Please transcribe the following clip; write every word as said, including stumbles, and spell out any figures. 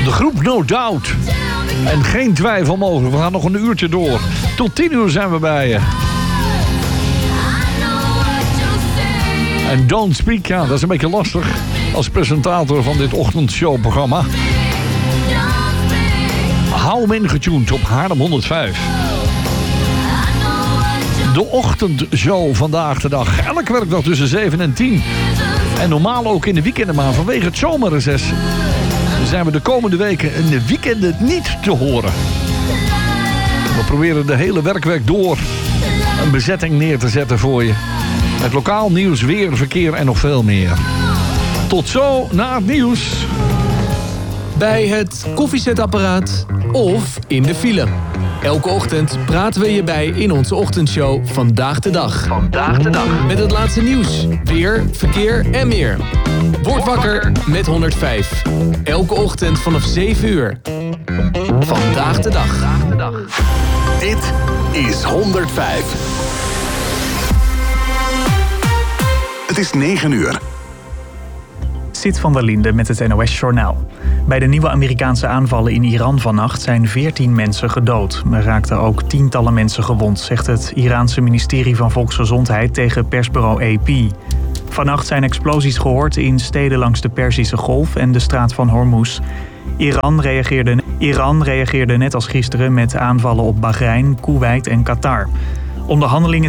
De groep No Doubt. En geen twijfel mogelijk, we gaan nog een uurtje door. Tot tien uur zijn we bij je. En Don't Speak, ja, dat is een beetje lastig als presentator van dit ochtendshowprogramma. Hou hem ingetuned op Haarlem honderdvijf. De ochtendshow vandaag de dag. Elke werkdag tussen zeven en tien. En normaal ook in de weekenden, maar vanwege het zomerreces zijn we de komende weken in de weekenden niet te horen. We proberen de hele werkweek door een bezetting neer te zetten voor je. Met lokaal nieuws, weer, verkeer en nog veel meer. Tot zo na het nieuws. Bij het koffiezetapparaat of in de file. Elke ochtend praten we je bij in onze ochtendshow Vandaag de Dag. Vandaag de Dag. Met het laatste nieuws, weer, verkeer en meer. Word wakker met honderdvijf. Elke ochtend vanaf zeven uur. Vandaag de Dag. Dit is honderdvijf. Het is negen uur. Sid van der Linde met het N O S-journaal. Bij de nieuwe Amerikaanse aanvallen in Iran vannacht zijn veertien mensen gedood. Er raakten ook tientallen mensen gewond, zegt het Iraanse ministerie van Volksgezondheid tegen persbureau A P. Vannacht zijn explosies gehoord in steden langs de Perzische Golf en de straat van Hormuz. Iran reageerde, Iran reageerde net als gisteren met aanvallen op Bahrein, Koeweit en Qatar. Onderhandelingen